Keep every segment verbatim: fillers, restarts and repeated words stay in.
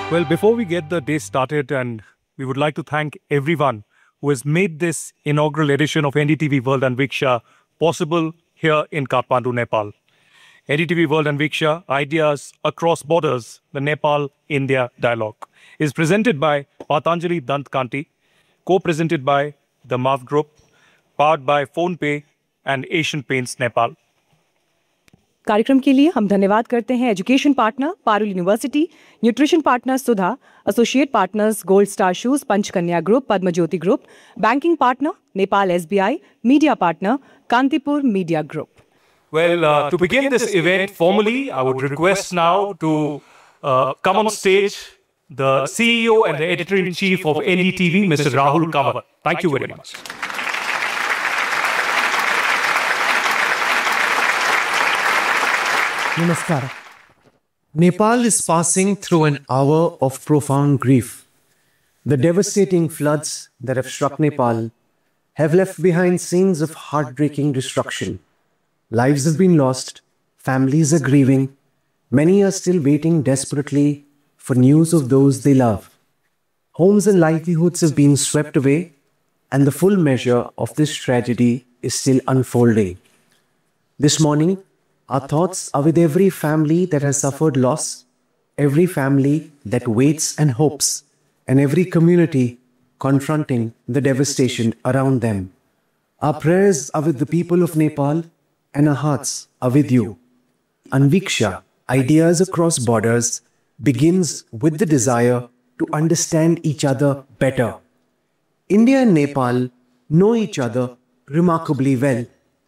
Well, before we get the day started, and we would like to thank everyone who has made this inaugural edition of N D T V World Anviksha possible here in Kathmandu, Nepal. N D T V World Anviksha, Ideas Across Borders, the Nepal-India Dialogue, is presented by Patanjali Dant Kanti, co-presented by the M A V Group, powered by PhonePe and Asian Paints Nepal. कार्यक्रम के लिए हम धन्यवाद करते हैं education partner Parul university, nutrition partner Sudha, associate partners gold star shoes, पंचकन्या group, पद्मज्योति group, banking partner Nepal SBI, media partner Kantipur media group. Well, uh, to begin this event formally, I would request now to uh, come on stage the C E O and the Editor-in-Chief of N D T V, Mister Rahul Kamath. Thank you very much. Namaskar. Nepal is passing through an hour of profound grief. The devastating floods that have struck Nepal have left behind scenes of heartbreaking destruction. Lives have been lost, families are grieving, many are still waiting desperately for news of those they love. Homes and livelihoods have been swept away, and the full measure of this tragedy is still unfolding. This morning, our thoughts are with every family that has suffered loss, every family that waits and hopes, and every community confronting the devastation around them. Our prayers are with the people of Nepal, and our hearts are with you. Anviksha, Ideas Across Borders, begins with the desire to understand each other better. India and Nepal know each other remarkably well,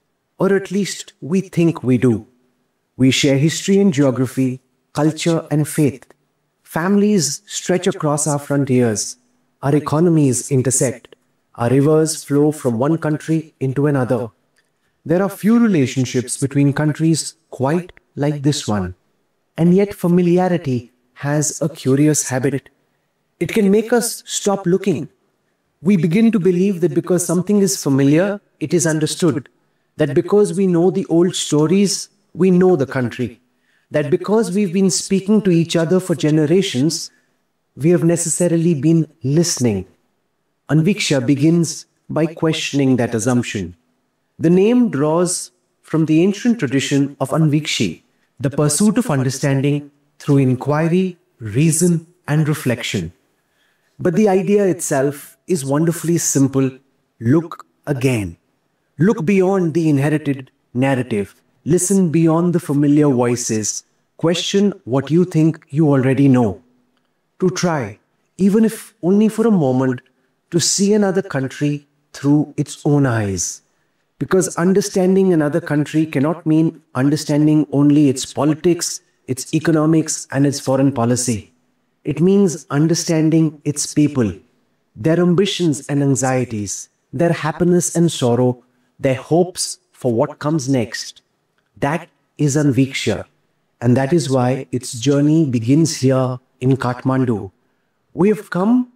or at least we think we do. We share history and geography, culture and faith. Families stretch across our frontiers. Our economies intersect. Our rivers flow from one country into another. There are few relationships between countries quite like this one. And yet familiarity has a curious habit. It can make us stop looking. We begin to believe that because something is familiar, it is understood. That because we know the old stories, we know the country. That because we've been speaking to each other for generations, we have necessarily been listening. Anviksha begins by questioning that assumption. The name draws from the ancient tradition of Anvikshi, the pursuit of understanding through inquiry, reason, and reflection. But the idea itself is wonderfully simple. Look again. Look beyond the inherited narrative. Listen beyond the familiar voices. Question what you think you already know. To try, even if only for a moment, to see another country through its own eyes. Because understanding another country cannot mean understanding only its politics, its economics, and its foreign policy. It means understanding its people, their ambitions and anxieties, their happiness and sorrow, their hopes for what comes next. That is Anviksha, and that is why its journey begins here in Kathmandu. We have come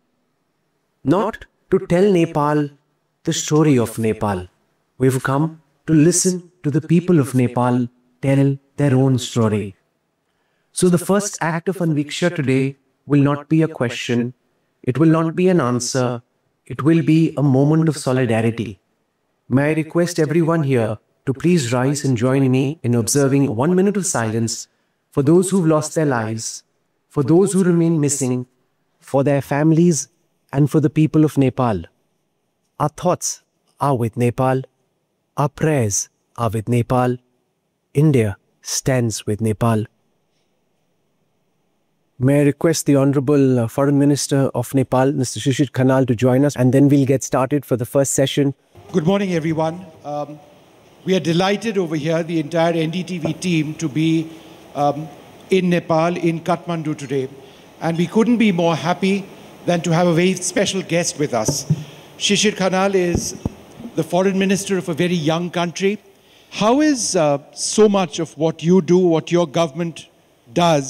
not to tell Nepal the story of Nepal. We have come to listen to the people of Nepal tell their own story. So the first act of Anviksha today will not be a question, it will not be an answer, it will be a moment of solidarity. May I request everyone here to please rise and join me in observing one minute of silence for those who've lost their lives, for those who remain missing, for their families, and for the people of Nepal. Our thoughts are with Nepal. Our prayers are with Nepal. India stands with Nepal. May I request the Honorable uh, Foreign Minister of Nepal, Mister Shishir Khanal, to join us, and then we'll get started for the first session. Good morning, everyone. Um, we are delighted over here, the entire N D T V team, to be um, in Nepal, in Kathmandu today. And we couldn't be more happy than to have a very special guest with us. Shishir Khanal is the Foreign Minister of a very young country. How is uh, so much of what you do, what your government does,